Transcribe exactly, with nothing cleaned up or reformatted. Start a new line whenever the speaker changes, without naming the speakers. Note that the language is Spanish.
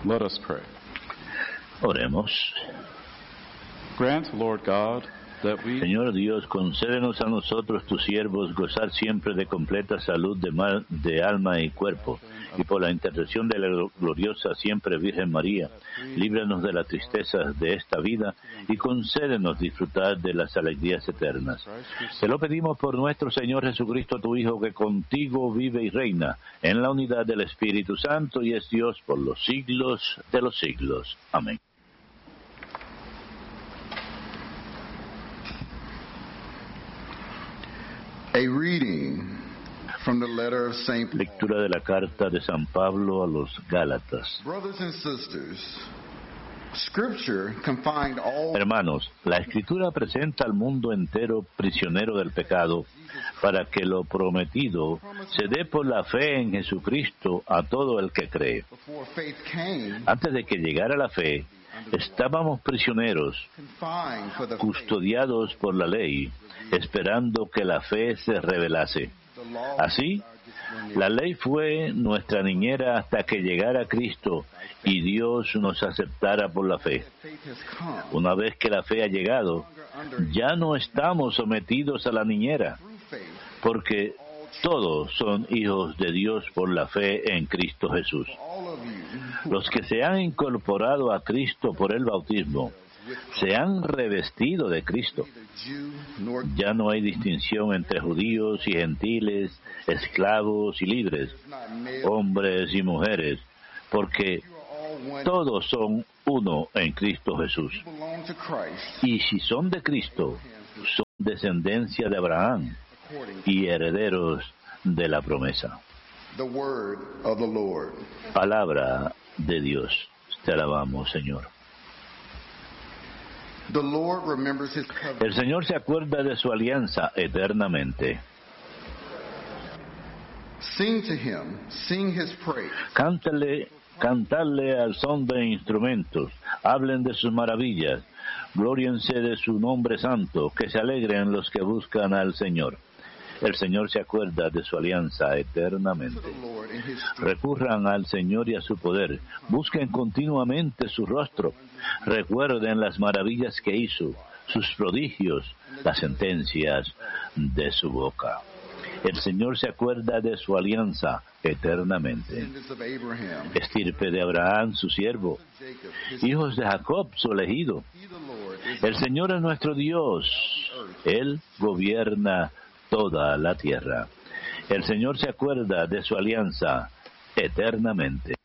Let us pray.
Oremos.
Grant, Lord God, that we
Señor Dios, concédenos a nosotros, tus siervos, gozar siempre de completa salud de, mal, de alma y cuerpo, y por la intercesión de la gloriosa siempre Virgen María, líbranos de las tristezas de esta vida y concédenos disfrutar de las alegrías eternas. Te lo pedimos por nuestro Señor Jesucristo, tu Hijo, que contigo vive y reina en la unidad del Espíritu Santo y es Dios por los siglos de los siglos. Amén.
A reading from the letter of Saint Paul.
Lectura de la carta de San Pablo a los Gálatas.
Brothers and sisters, Scripture confined all.
Hermanos, la Escritura presenta al mundo entero prisionero del pecado para que lo prometido se dé por la fe en Jesucristo a todo el que cree.
Before faith came,
Antes de que llegara la fe, estábamos prisioneros,
confined for the faith.
custodiados por la ley, esperando que la fe se revelase.
The law
Así, la ley fue nuestra niñera hasta que llegara Cristo y Dios nos aceptara por la fe.
faith has come.
Una vez que la fe ha llegado, ya no estamos sometidos a la niñera,
Through faith,
porque todos son hijos de Dios por la fe en Cristo Jesús.
all of you
Los que se han incorporado a Cristo por el bautismo, se han revestido de Cristo.
Jew nor
Ya no hay distinción entre judíos y gentiles, esclavos y libres,
not male,
hombres y mujeres, porque
you are all one.
todos son uno en Cristo Jesús.
You belong to Christ
Y si son de Cristo, son descendencia de Abraham
according
y herederos de la promesa.
to the word of the Lord.
Palabra de Dios. Te alabamos, Señor.
The Lord remembers his covenant.
El Señor se acuerda de su alianza eternamente.
Sing to him, sing his praise.
Cántale, cantarle al son de instrumentos, hablen de sus maravillas, glóriense de su nombre santo, que se alegren los que buscan al Señor. El Señor se acuerda de su alianza
To
eternamente.
the Lord in his strength.
Recurran al Señor y a su poder, busquen continuamente su rostro, recuerden las maravillas que hizo, sus prodigios, las sentencias de su boca. El Señor se acuerda de su alianza eternamente.
Descendants of Abraham,
Estirpe de Abraham, su siervo,
Jacob, his
hijos de Jacob, su elegido.
He, the Lord, is
El Señor es nuestro Dios, Él gobierna toda la tierra. El Señor se acuerda de su alianza eternamente.